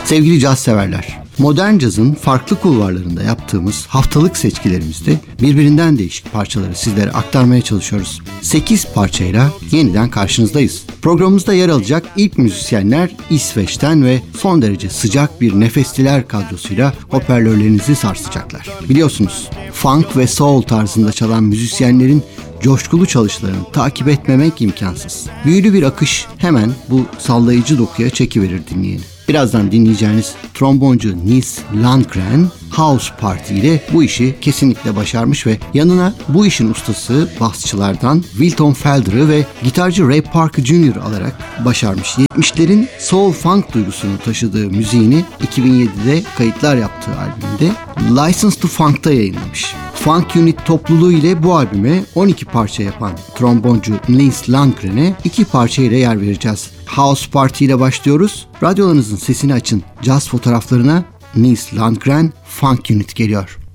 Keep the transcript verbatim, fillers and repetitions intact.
Sevgili caz severler, modern cazın farklı kulvarlarında yaptığımız haftalık seçkilerimizde birbirinden değişik parçaları sizlere aktarmaya çalışıyoruz. sekiz parçayla yeniden karşınızdayız. Programımızda yer alacak ilk müzisyenler İsveç'ten ve son derece sıcak bir nefestiler kadrosuyla hoparlörlerinizi sarsacaklar. Biliyorsunuz, funk ve soul tarzında çalan müzisyenlerin coşkulu çalışlarını takip etmemek imkansız. Büyülü bir akış hemen bu sallayıcı dokuya çekiverir dinleyeni. Birazdan dinleyeceğiniz tromboncu Nils Landgren, House Party ile bu işi kesinlikle başarmış ve yanına bu işin ustası basçılardan Wilton Felder'ı ve gitarcı Ray Parker Junior alarak başarmış. yetmişlerin soul funk duygusunu taşıdığı müziğini iki bin yedide kayıtlar yaptığı albümde License to Funk'ta yayınlamış. Funk Unit topluluğu ile bu albüme on iki parça yapan tromboncu Nils Landgren'e iki parça ile yer vereceğiz. House Party ile başlıyoruz. Radyolarınızın sesini açın. Caz fotoğraflarına Nils Landgren Funk Unit geliyor.